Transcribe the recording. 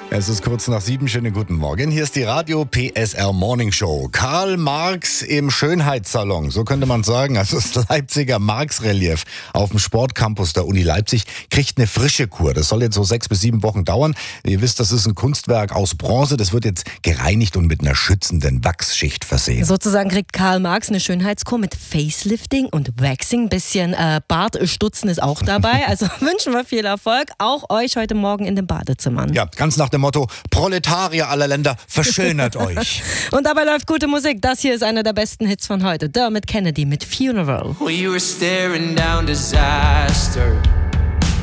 Es ist kurz nach 7, schönen guten Morgen. Hier ist die Radio PSR Morning Show. Karl Marx im Schönheitssalon, so könnte man sagen. Also das Leipziger Marx-Relief auf dem Sportcampus der Uni Leipzig kriegt eine frische Kur. Das soll jetzt so 6 bis 7 Wochen dauern. Ihr wisst, das ist ein Kunstwerk aus Bronze. Das wird jetzt gereinigt und mit einer schützenden Wachsschicht versehen. Sozusagen kriegt Karl Marx eine Schönheitskur mit Facelifting und Waxing. Ein bisschen Bartstutzen ist auch dabei. Also wünschen wir viel Erfolg. Auch euch heute Morgen in den Badezimmern. Ja, ganz nach dem Motto, Proletarier aller Länder, verschönert euch. Und dabei läuft gute Musik. Das hier ist einer der besten Hits von heute. Dermot Kennedy mit Funeral. We were staring down disaster.